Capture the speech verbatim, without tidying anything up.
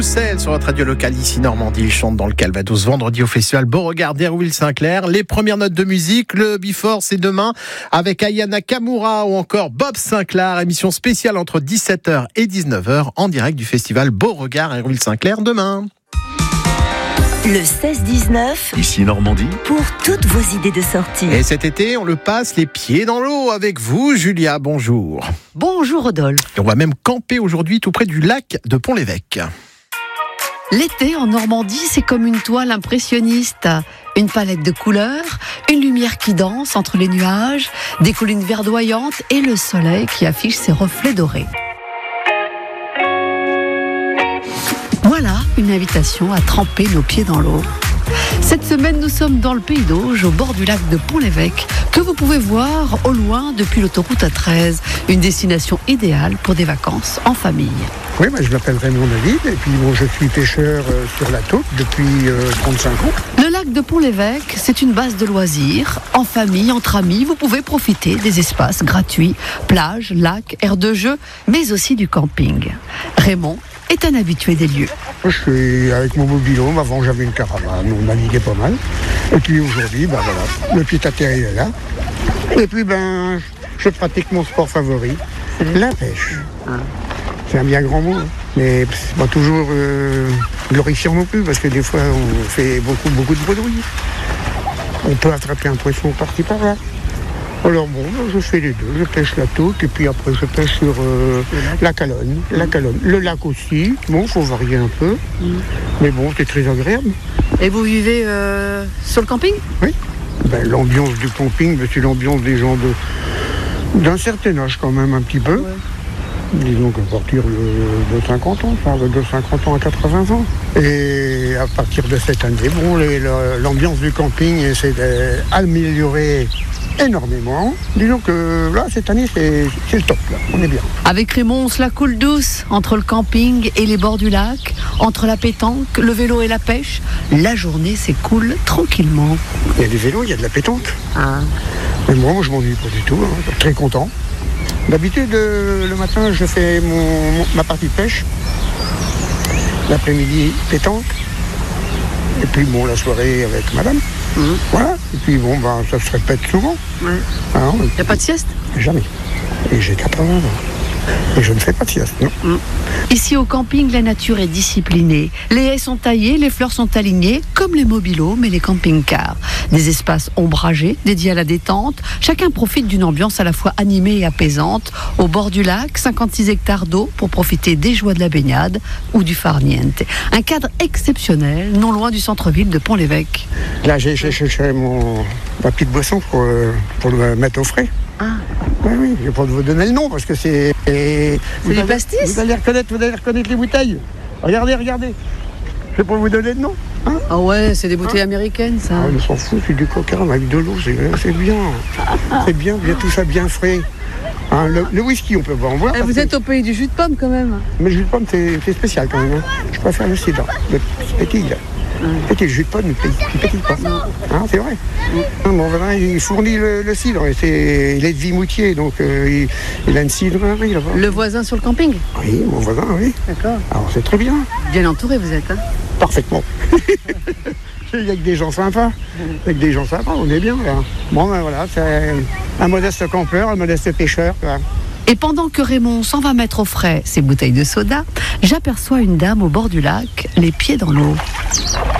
Celle sur votre radio locale ici Normandie, il chante dans le Calvados vendredi au festival Beauregard d'Hérouville-Saint-Clair. Les premières notes de musique, le Before c'est demain avec Aya Nakamura ou encore Bob Sinclair. Émission spéciale entre dix-sept heures et dix-neuf heures en direct du festival Beauregard Hérouville-Saint-Clair demain. Le seize dix-neuf, ici Normandie, pour toutes vos idées de sortie. Et cet été, on le passe les pieds dans l'eau avec vous, Julia, bonjour. Bonjour Rodolphe. Et on va même camper aujourd'hui tout près du lac de Pont-l'Évêque. L'été en Normandie, c'est comme une toile impressionniste. Une palette de couleurs, une lumière qui danse entre les nuages, des collines verdoyantes et le soleil qui affiche ses reflets dorés. Voilà une invitation à tremper nos pieds dans l'eau. Cette semaine, nous sommes dans le Pays d'Auge, au bord du lac de Pont-l'Évêque, que vous pouvez voir au loin depuis l'autoroute A treize. Une destination idéale pour des vacances en famille. Oui, bah, je m'appelle Raymond David et puis bon, je suis pêcheur euh, sur la taupe depuis euh, trente-cinq ans. Le lac de Pont-l'Évêque, c'est une base de loisirs. En famille, entre amis, vous pouvez profiter des espaces gratuits, plages, lacs, aires de jeu, mais aussi du camping. Raymond est un habitué des lieux. Je suis avec mon mobil-home. Avant j'avais une caravane, on naviguait pas mal. Et puis aujourd'hui, ben voilà, le pied-à-terre est là. Et puis ben, je pratique mon sport favori, la pêche. Ah. C'est un bien grand mot, mais c'est pas toujours euh, glorifiant non plus, parce que des fois on fait beaucoup, beaucoup de bredouilles. On peut attraper un poisson par-ci par-là. Alors bon, je fais les deux, je pêche la taupe et puis après je pêche sur euh, la calonne, la calonne. Le lac aussi, bon, faut varier un peu, mmh. mais bon, c'est très agréable. Et vous vivez euh, sur le camping ? Oui, ben, l'ambiance du camping, ben, c'est l'ambiance des gens de, d'un certain âge quand même un petit peu. Ouais. Disons qu'à partir de, de cinquante ans, ça va de cinquante ans à quatre-vingts ans. Et à partir de cette année, bon, les, l'ambiance du camping s'est améliorée énormément. Disons que là, cette année, c'est, c'est le top, là. On est bien. Avec Raymond, on se la coule douce entre le camping et les bords du lac, entre la pétanque, le vélo et la pêche. La journée s'écoule tranquillement. Il y a du vélo, il y a de la pétanque. Ah. Mais moi, moi je m'ennuie pas du tout. Hein. Très content. D'habitude, le matin, je fais mon, mon, ma partie de pêche. L'après-midi, pétanque. Et puis, bon, la soirée avec madame. Mmh. Voilà. Et puis, bon, ben, ça se répète souvent. Ouais. Alors, il n'y a pas de sieste ? Jamais. Et j'ai quatre-vingts ans. Et je ne fais pas de sieste, non. Mmh. Ici, au camping, la nature est disciplinée. Les haies sont taillées, les fleurs sont alignées, comme les mobil-homes et les camping-cars. Des espaces ombragés, dédiés à la détente. Chacun profite d'une ambiance à la fois animée et apaisante. Au bord du lac, cinquante-six hectares d'eau pour profiter des joies de la baignade ou du farniente. Un cadre exceptionnel, non loin du centre-ville de Pont-l'Évêque. Là, j'ai cherché mon ma petite boisson pour, pour le mettre au frais. Ah. Oui, oui, je vais pas vous donner le nom parce que c'est... C'est du pastis. Vous allez reconnaître, vous allez reconnaître les bouteilles. Regardez, regardez. Je vais pas vous donner le nom. Hein ah ouais, c'est des bouteilles hein américaines, ça. Ah, on s'en fout, c'est du coca avec de l'eau, c'est, c'est bien. C'est bien, bien, tout ça bien frais. Hein, le, le whisky, on peut pas en boire. Et vous êtes que... au pays du jus de pomme, quand même. Mais le jus de pomme, c'est, c'est spécial, quand même. Hein. Je préfère le cidre, le petit, là. Petit, le jus de pomme, il ne pétille pas. Hein, c'est vrai. Mm. Mon voisin, il fournit le, le cidre. Et c'est, il est de Vimoutier, donc euh, il, il a une cidrerie là-bas. Le voisin sur le camping ? Oui, mon voisin, oui. D'accord. Alors c'est très bien. Bien entouré, vous êtes, hein ? Parfaitement. Il y a que des gens sympas. Avec des gens sympas, on est bien là. Bon, ben voilà, c'est un modeste campeur, un modeste pêcheur. Là. Et pendant que Raymond s'en va mettre au frais ses bouteilles de soda, j'aperçois une dame au bord du lac, les pieds dans l'eau.